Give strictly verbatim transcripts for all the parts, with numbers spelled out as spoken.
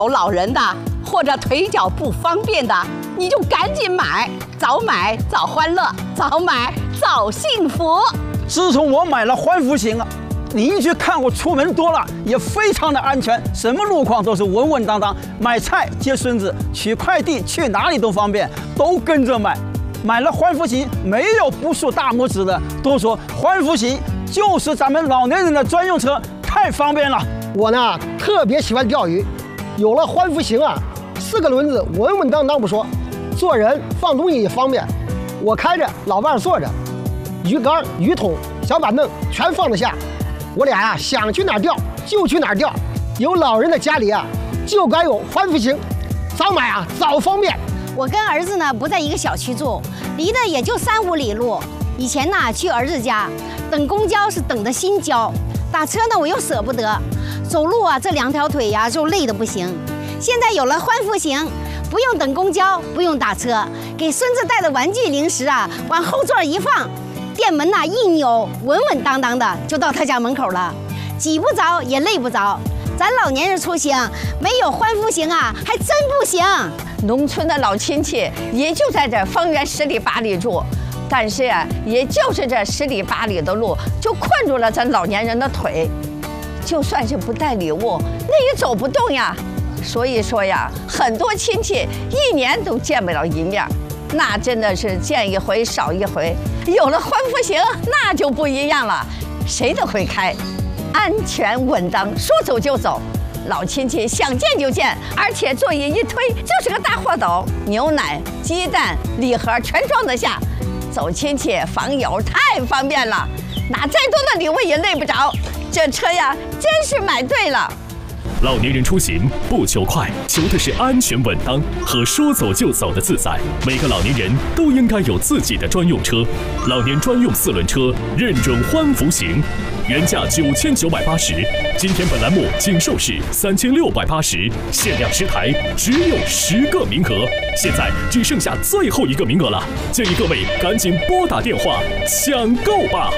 有老人的或者腿脚不方便的，你就赶紧买，早买早欢乐，早买早幸福。 自从我买了欢福行啊，邻居看我出门多了，也非常的安全，什么路况都是稳稳当当。买菜接孙子，取快递去哪里都方便，都跟着买。买了欢福行，没有不竖大拇指的，都说欢福行就是咱们老年人的专用车，太方便了。 我呢特别喜欢钓鱼，有了欢福行啊，四个轮子稳稳当当不说，做人放东西也方便。我开着，老伴坐着，鱼竿、鱼桶、小板凳全放得下。我俩呀、啊、想去哪儿钓就去哪儿钓。有老人的家里啊，就该有欢福行，早买啊早方便。 我跟儿子呢不在一个小区住，离得也就三五里路。以前呢去儿子家，等公交是等的心焦，打车呢我又舍不得，走路啊这两条腿呀、啊、就累得不行。现在有了欢福行，不用等公交，不用打车，给孙子带的玩具零食啊往后座一放，店门呐一扭，稳稳当当的就到他家门口了，挤不着也累不着。咱老年人出行没有欢福行啊，还真不行。 农村的老亲戚也就在这方圆十里八里住，但是呀、啊，也就是这十里八里的路，就困住了咱老年人的腿。就算是不带礼物，那也走不动呀。所以说呀，很多亲戚一年都见不了一面，那真的是见一回少一回。有了欢福行，那就不一样了，谁都会开，安全稳当，说走就走。老亲戚想见就见，而且座椅一推就是个大货斗，牛奶、鸡蛋、礼盒全装得下。走亲戚访友太方便了，拿再多的礼物也累不着。这车呀，真是买对了。 老年人出行不求快，求的是安全稳当和说走就走的自在。每个老年人都应该有自己的专用车，老年专用四轮车认准欢福行，原价九千九百八十，今天本栏目仅售市三千六百八十，限量十台，只有十个名额，现在只剩下最后一个名额了，建议各位赶紧拨打电话抢购吧。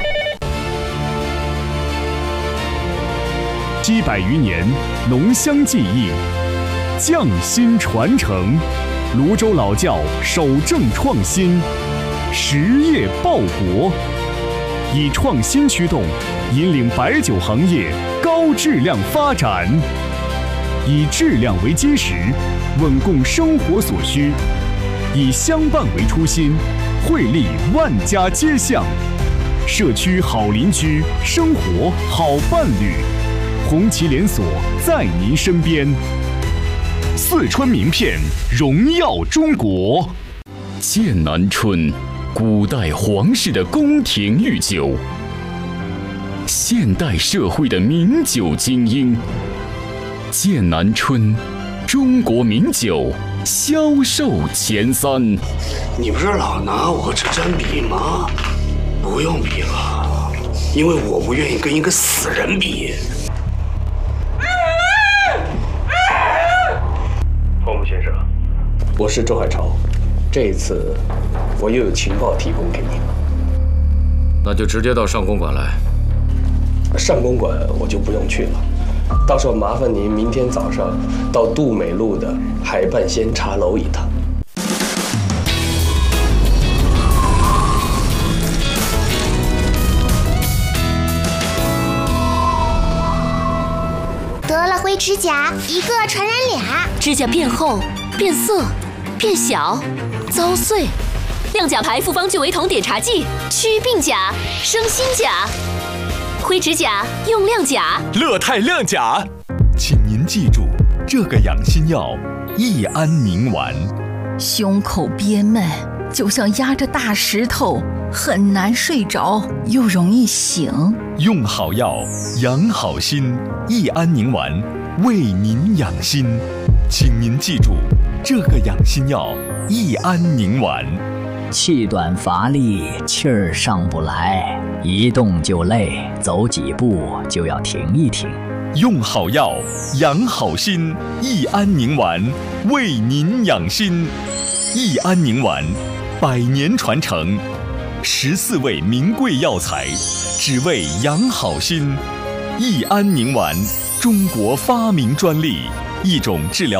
七百余年浓香技艺，匠心传承，泸州老窖守正创新，实业报国，以创新驱动，引领白酒行业高质量发展，以质量为基石，稳供生活所需，以相伴为初心，惠利万家街巷，社区好邻居，生活好伴侣。红旗连锁在您身边，四川名片荣耀中国。剑南春，古代皇室的宫廷御酒，现代社会的名酒精英。剑南春，中国名酒销售前三。 你不是老拿我这针比吗？不用比了，因为我不愿意跟一个死人比。黄木先生，我是周海潮，这一次我又有情报提供给你了。 那就直接到上公馆来。 上公馆我就不用去了，到时候麻烦您明天早上到杜美路的海半仙茶楼一趟。 得了灰指甲，一个传染俩， 指甲变厚、变色、变小、遭碎。亮甲牌复方聚维酮碘茶剂，祛病甲，生新甲。灰指甲用亮甲， 乐泰亮甲。请您记住，这个养心药益安宁丸。 胸口憋闷，就像压着大石头，很难睡着，又容易醒。 用好药，养好心，益安宁丸为您养心。请您记住，这个养心药益安宁丸。 气短乏力，气儿上不来，一动就累，走几步就要停一停。 用好药，养好心，益安宁丸为您养心。益安宁丸，百年传承，十四味名贵药材，只为养好心。益安宁丸，中国发明专利，一种治疗